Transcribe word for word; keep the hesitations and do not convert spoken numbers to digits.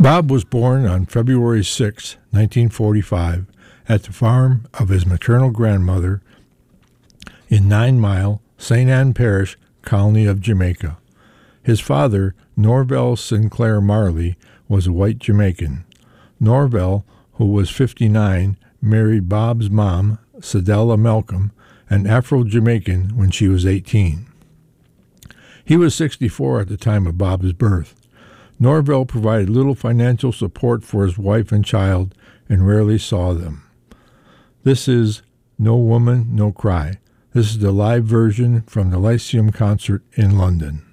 Bob was born on February sixth, nineteen forty-five, at the farm of his maternal grandmother in Nine Mile, Saint Ann Parish, colony of Jamaica. His father, Norvell Sinclair Marley, was a white Jamaican. Norvell, who was fifty-nine, married Bob's mom, Sedella Malcolm, an Afro-Jamaican, when she was eighteen. He was sixty-four at the time of Bob's birth. Norvell provided little financial support for his wife and child and rarely saw them. This is No Woman, No Cry. This is the live version from the Lyceum concert in London.